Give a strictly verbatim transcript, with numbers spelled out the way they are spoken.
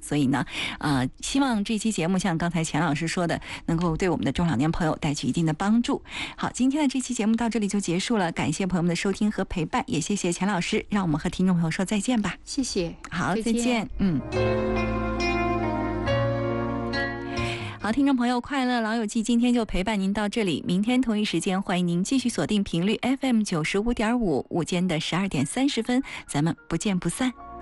所以呢，呃，希望这期节目像刚才钱老师说的，能够对我们的中老年朋友带去一定的帮助。好，今天的这期节目到这里就结束了，感谢朋友们的收听和陪伴，也谢谢钱老师，让我们和听众朋友说再见吧。 谢谢， 好， 再见。 再见。嗯。好，听众朋友，快乐老友记今天就陪伴您到这里，明天同一时间欢迎您继续锁定频率 F M 九十五点五，午间的十二点三十分，咱们不见不散。